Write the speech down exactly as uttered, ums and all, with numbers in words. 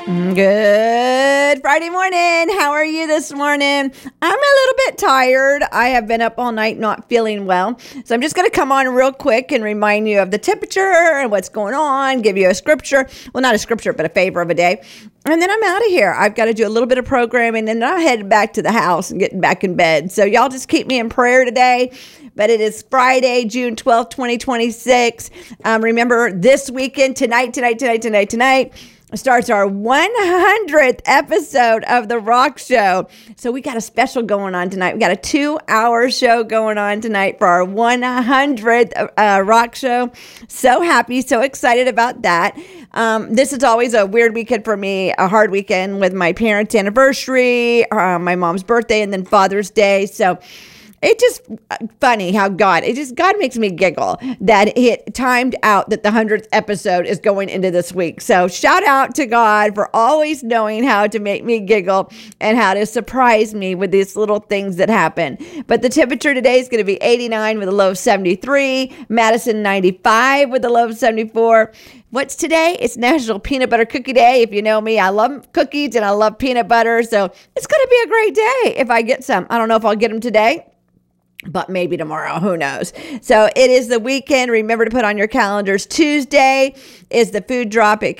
Good Friday morning. How are you this morning? I'm a little bit tired. I have been up all night not feeling well. So I'm just going to come on real quick and remind you of the temperature and what's going on, give you a scripture. Well, not a scripture, but a favor of a day. And then I'm out of here. I've got to do a little bit of programming and then I'm heading back to the house and getting back in bed. So y'all just keep me in prayer today. But it is Friday, June twelfth, twenty twenty-six. Um, remember this weekend, tonight, tonight, tonight, tonight, tonight, starts our one hundredth episode of The Rock Show. So we got a special going on tonight. We got a two-hour show going on tonight for our one hundredth uh, Rock Show. So happy, so excited about that. Um, this is always a weird weekend for me, a hard weekend with my parents' anniversary, uh, my mom's birthday, and then Father's Day. So it's just funny how God, it just, God makes me giggle that it timed out that the hundredth episode is going into this week. So shout out to God for always knowing how to make me giggle and how to surprise me with these little things that happen. But the temperature today is going to be eighty-nine with a low of seventy-three, Madison ninety-five with a low of seventy-four. What's today? It's National Peanut Butter Cookie Day. If you know me, I love cookies and I love peanut butter. So it's going to be a great day if I get some. I don't know if I'll get them today, but maybe tomorrow, who knows? So it is the weekend. Remember to put on your calendars. Tuesday is the food drop at